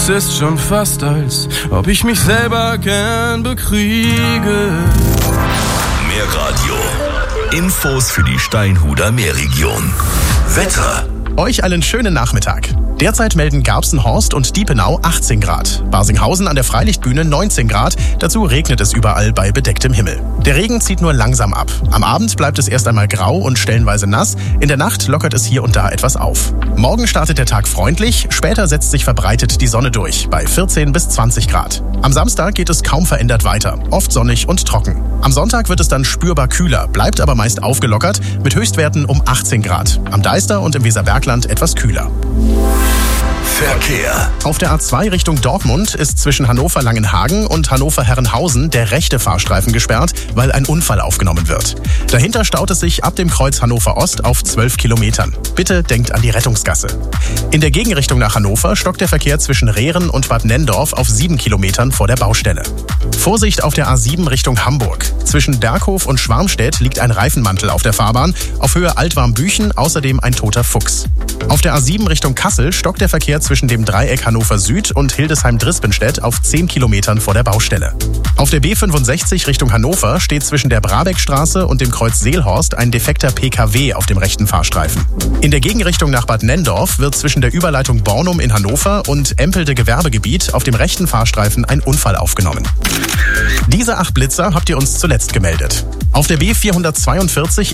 Es ist schon fast, als ob ich mich selber gern bekriege. Mehr Radio. Infos für die Steinhuder Meerregion. Wetter. Euch allen schönen Nachmittag. Derzeit melden Garbsenhorst und Diepenau 18 Grad. Barsinghausen an der Freilichtbühne 19 Grad. Dazu regnet es überall bei bedecktem Himmel. Der Regen zieht nur langsam ab. Am Abend bleibt es erst einmal grau und stellenweise nass. In der Nacht lockert es hier und da etwas auf. Morgen startet der Tag freundlich. Später setzt sich verbreitet die Sonne durch, bei 14 bis 20 Grad. Am Samstag geht es kaum verändert weiter. Oft sonnig und trocken. Am Sonntag wird es dann spürbar kühler, bleibt aber meist aufgelockert mit Höchstwerten um 18 Grad. Am Deister und im Weserbergland etwas kühler. Verkehr. Auf der A2 Richtung Dortmund ist zwischen Hannover-Langenhagen und Hannover-Herrenhausen der rechte Fahrstreifen gesperrt, weil ein Unfall aufgenommen wird. Dahinter staut es sich ab dem Kreuz Hannover Ost auf 12 Kilometern. Bitte denkt an die Rettungsgasse. In der Gegenrichtung nach Hannover stockt der Verkehr zwischen Rehren und Bad Nenndorf auf 7 Kilometern vor der Baustelle. Vorsicht auf der A7 Richtung Hamburg. Zwischen Berghof und Schwarmstedt liegt ein Reifenmantel auf der Fahrbahn, auf Höhe Altwarmbüchen außerdem ein toter Fuchs. Auf der A7 Richtung Kassel stockt der Verkehr zwischen dem Dreieck Hannover Süd und Hildesheim-Drispenstedt auf 10 Kilometern vor der Baustelle. Auf der B65 Richtung Hannover steht zwischen der Brabeckstraße und dem Kreuz Seelhorst ein defekter PKW auf dem rechten Fahrstreifen. In der Gegenrichtung nach Bad Nenndorf wird zwischen der Überleitung Bornum in Hannover und Empelde Gewerbegebiet auf dem rechten Fahrstreifen ein Unfall aufgenommen. Diese 8 Blitzer habt ihr uns zuletzt gemeldet. Auf der B442